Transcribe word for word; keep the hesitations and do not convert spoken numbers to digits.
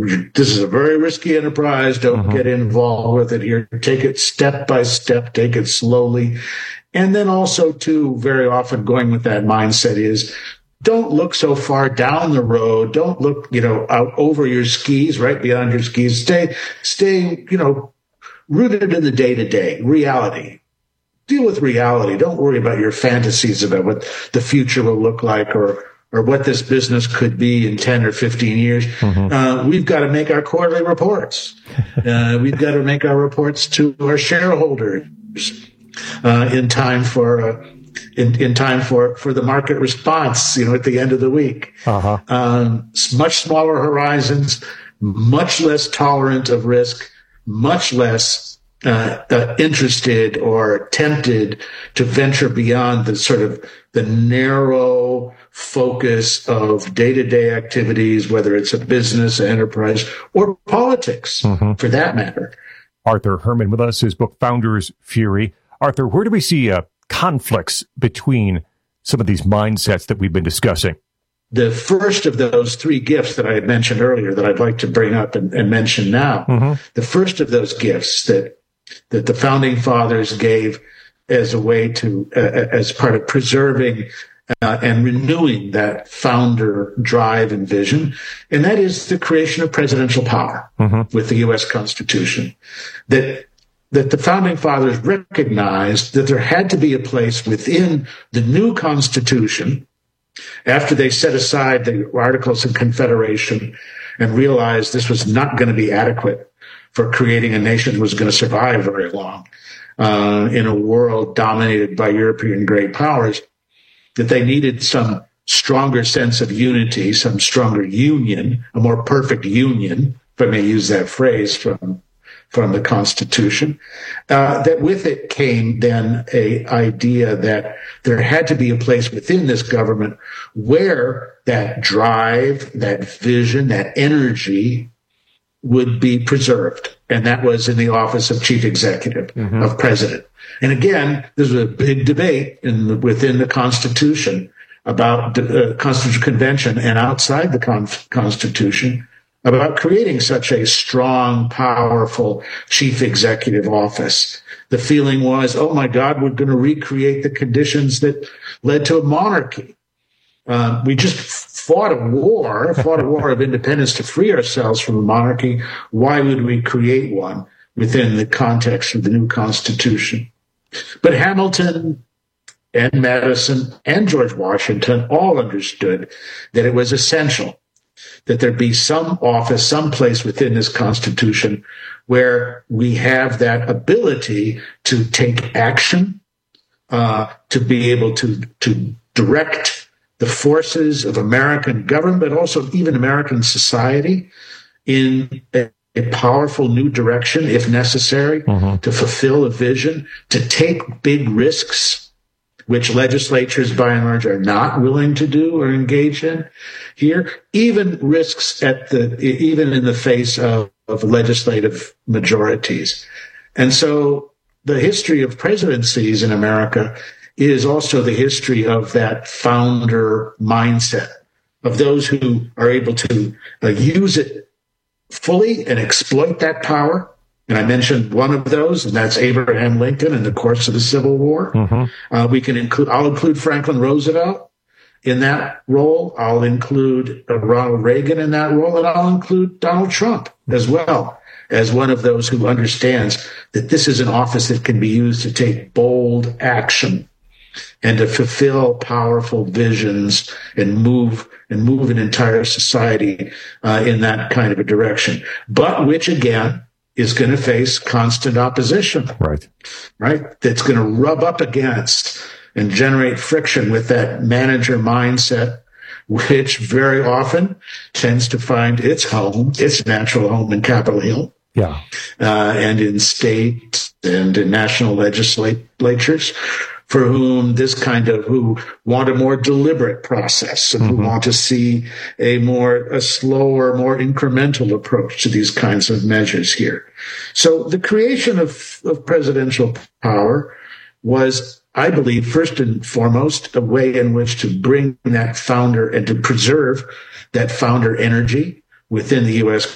this is a very risky enterprise. Don't mm-hmm. get involved with it here. Take it step by step. Take it slowly. And then also, too, very often going with that mindset is don't look so far down the road. Don't look, you know, out over your skis, right beyond your skis. Stay, stay, you know, rooted in the day-to-day reality. Deal with reality. Don't worry about your fantasies about what the future will look like or or what this business could be in ten or fifteen years. Mm-hmm. Uh, we've got to make our quarterly reports. Uh, we've got to make our reports to our shareholders uh, in time for uh, in, in time for, for the market response, you know, at the end of the week. Uh-huh. Um, much smaller horizons, much less tolerant of risk, much less uh, uh, interested or tempted to venture beyond the sort of the narrow focus of day-to-day activities, whether it's a business, enterprise, or politics, mm-hmm. for that matter. Arthur Herman with us, his book, Founder's Fury. Arthur, where do we see uh, conflicts between some of these mindsets that we've been discussing? The first of those three gifts that I had mentioned earlier that I'd like to bring up and, and mention now, mm-hmm. the first of those gifts that that the Founding Fathers gave as a way to, uh, as part of preserving uh, and renewing that founder drive and vision, and that is the creation of presidential power mm-hmm. with the U S Constitution. That that the Founding Fathers recognized that there had to be a place within the new Constitution, after they set aside the Articles of Confederation and realized this was not going to be adequate for creating a nation that was going to survive very long uh, in a world dominated by European great powers, that they needed some stronger sense of unity, some stronger union, a more perfect union, if I may use that phrase from from the Constitution, uh, that with it came then a idea that there had to be a place within this government where that drive, that vision, that energy would be preserved. And that was in the office of chief executive, mm-hmm. of president. And again, there's a big debate in the, within the Constitution about the uh, Constitutional Convention and outside the con- Constitution about creating such a strong, powerful chief executive office. The feeling was, oh my God, we're going to recreate the conditions that led to a monarchy. Uh, we just fought a war, fought a war of independence to free ourselves from a monarchy. Why would we create one within the context of the new Constitution? But Hamilton and Madison and George Washington all understood that it was essential that there be some office, some place within this Constitution where we have that ability to take action, uh, to be able to, to direct the forces of American government, but also even American society in a, a powerful new direction, if necessary, mm-hmm. to fulfill a vision, to take big risks, which legislatures by and large are not willing to do or engage in here, even risks at the, even in the face of, of legislative majorities. And so the history of presidencies in America is also the history of that founder mindset, of those who are able to uh, use it fully and exploit that power. And I mentioned one of those, and that's Abraham Lincoln in the course of the Civil War. Mm-hmm. Uh, we can include, I'll include Franklin Roosevelt in that role. I'll include uh, Ronald Reagan in that role, and I'll include Donald Trump as well as one of those who understands that this is an office that can be used to take bold action and to fulfill powerful visions and move and move an entire society uh, in that kind of a direction, but which again is going to face constant opposition, right? Right, that's going to rub up against and generate friction with that manager mindset, which very often tends to find its home, its natural home in Capitol Hill, yeah, uh, and in state and in national legislatures, for whom this kind of, who want a more deliberate process and mm-hmm. who want to see a more, a slower, more incremental approach to these kinds of measures here. So the creation of, of presidential power was, I believe, first and foremost, a way in which to bring that founder and to preserve that founder energy within the U S